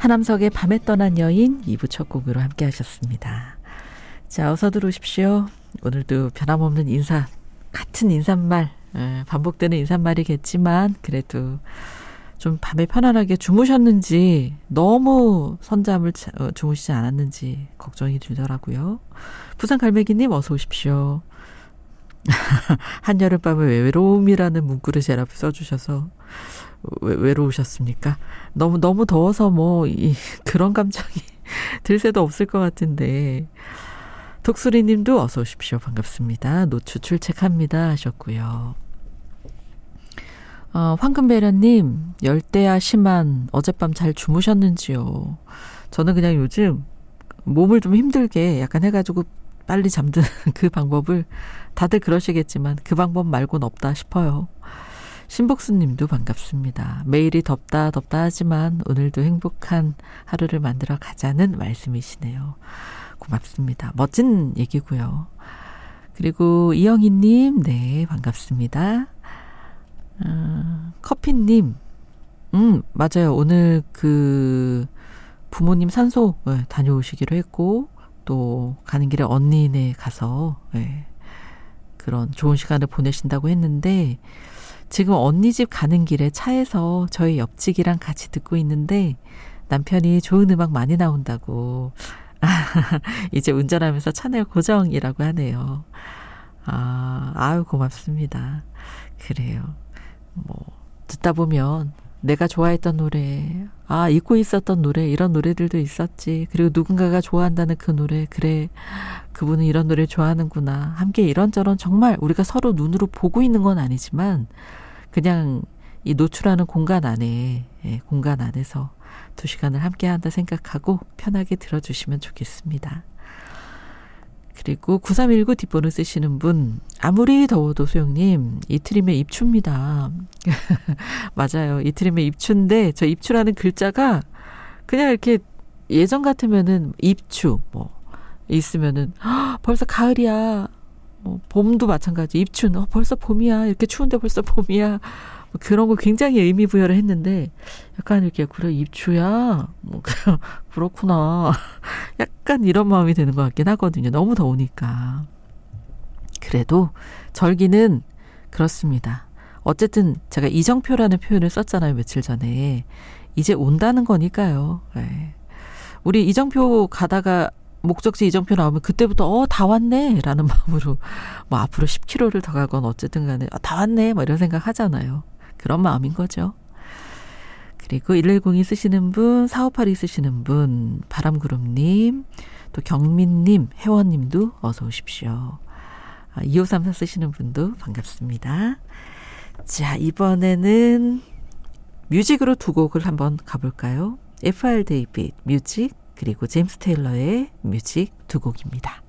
하남석의 밤에 떠난 여인 2부 첫 곡으로 함께 하셨습니다. 자, 어서 들어오십시오. 오늘도 변함없는 인사, 같은 인사말, 반복되는 인사말이겠지만 그래도 좀 밤에 편안하게 주무셨는지, 너무 선잠을 주무시지 않았는지 걱정이 들더라고요. 부산 갈매기님 어서 오십시오. 한여름밤의 외로움이라는 문구를 제 앞에 써주셔서 외로우셨습니까? 너무 더워서 그런 감정이 들 새도 없을 것 같은데. 독수리님도 어서 오십시오. 반갑습니다. 노추 출첵합니다 하셨고요. 황금배련님, 열대야 심한 어젯밤 잘 주무셨는지요? 저는 그냥 요즘 몸을 좀 힘들게 약간 해가지고 빨리 잠드는 그 방법을, 다들 그러시겠지만 그 방법 말고는 없다 싶어요. 신복수님도 반갑습니다. 매일이 덥다 하지만 오늘도 행복한 하루를 만들어 가자는 말씀이시네요. 고맙습니다. 멋진 얘기고요. 그리고 이영희님, 네, 반갑습니다. 커피님, 맞아요. 오늘 부모님 산소 다녀오시기로 했고, 또 가는 길에 언니네 가서 그런 좋은 시간을 보내신다고 했는데, 지금 언니 집 가는 길에 차에서 저희 옆집이랑 같이 듣고 있는데 남편이 좋은 음악 많이 나온다고 이제 운전하면서 채널 고정이라고 하네요. 아유 고맙습니다. 그래요. 듣다 보면 내가 좋아했던 노래, 잊고 있었던 노래, 이런 노래들도 있었지. 그리고 누군가가 좋아한다는 그 노래, 그래, 그분은 이런 노래 좋아하는구나. 함께 이런저런, 정말 우리가 서로 눈으로 보고 있는 건 아니지만 그냥 이 노출하는 공간 안에, 공간 안에서 2시간을 함께 한다 생각하고 편하게 들어주시면 좋겠습니다. 그리고 9319 뒷번호 쓰시는 분, 아무리 더워도 소영님, 이틀이면 입추입니다. 맞아요. 이틀이면 입추인데, 저 입추라는 글자가 그냥 이렇게 예전 같으면은 입추, 있으면은, 벌써 가을이야. 봄도 마찬가지. 입추는, 벌써 봄이야. 이렇게 추운데 벌써 봄이야. 그런 거 굉장히 의미 부여를 했는데, 약간 이렇게, 그래, 입추야? 그렇구나. 약간 이런 마음이 드는 것 같긴 하거든요. 너무 더우니까. 그래도 절기는 그렇습니다. 어쨌든 제가 이정표라는 표현을 썼잖아요. 며칠 전에. 이제 온다는 거니까요. 우리 이정표 가다가 목적지 이정표 나오면 그때부터 다 왔네 라는 마음으로 앞으로 10km를 더 가건 어쨌든 간에 다 왔네 이런 생각 하잖아요. 그런 마음인 거죠. 그리고 1102 쓰시는 분, 4582 쓰시는 분, 바람구름님, 또 경민님, 혜원님도 어서 오십시오. 2534 쓰시는 분도 반갑습니다. 자, 이번에는 뮤직으로 2곡을 한번 가볼까요? F.R. 데이빗 뮤직, 그리고 제임스 테일러의 뮤직 2곡입니다.